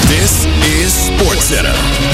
This is SportsCenter.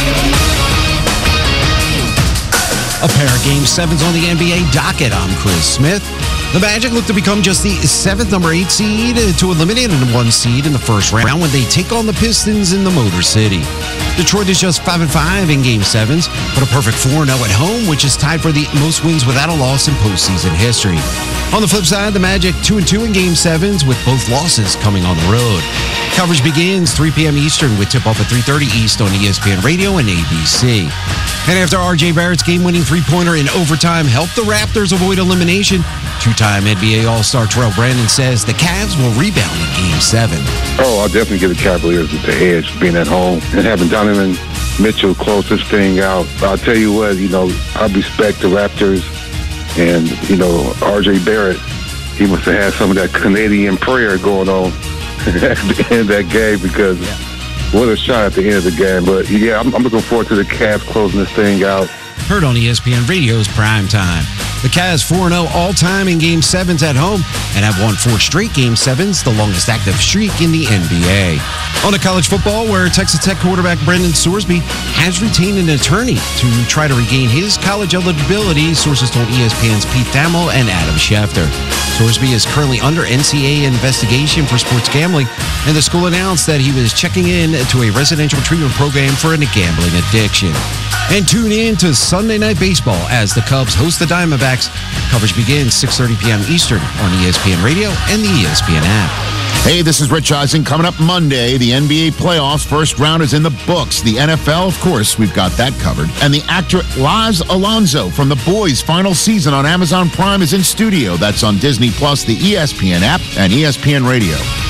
A pair of Game 7s on the NBA docket. I'm Chris Smith. The Magic look to become just the 7th number 8 seed to eliminate a 1 seed in the first round when they take on the Pistons in the Motor City. Detroit is just 5-5 in Game 7s, but a perfect 4-0 at home, which is tied for the most wins without a loss in postseason history. On the flip side, the Magic 2-2 in Game 7s with both losses coming on the road. Coverage begins 3 p.m. Eastern with tip-off at 3:30 East on ESPN Radio and ABC. And after R.J. Barrett's game-winning three-pointer in overtime helped the Raptors avoid elimination, two-time NBA All-Star Terrell Brandon says the Cavs will rebound in Game 7. Oh, I'll definitely give the Cavaliers the edge being at home and having Donovan Mitchell close this thing out. I'll tell you what, I respect the Raptors and, R.J. Barrett. He must have had some of that Canadian prayer going on at the end of that game because what a shot at the end of the game. But, yeah, I'm looking forward to the Cavs closing this thing out. Heard on ESPN Radio's Prime Time. The Cavs 4-0 all-time in Game 7s at home and have won 4 straight Game 7s, the longest active streak in the NBA. On to college football, where Texas Tech quarterback Brendan Sorsby has retained an attorney to try to regain his college eligibility, sources told ESPN's Pete Thamel and Adam Schefter. Sorsby is currently under NCAA investigation for sports gambling, and the school announced that he was checking in to a residential treatment program for a gambling addiction. And tune in to Sunday Night Baseball as the Cubs host the Diamondbacks. Coverage begins 6:30 p.m. Eastern on ESPN Radio and the ESPN app. Hey, this is Rich Eisen. Coming up Monday, the NBA playoffs. First round is in the books. The NFL, of course, we've got that covered. And the actor Laz Alonso from The Boys' final season on Amazon Prime is in studio. That's on Disney Plus, the ESPN app, and ESPN Radio.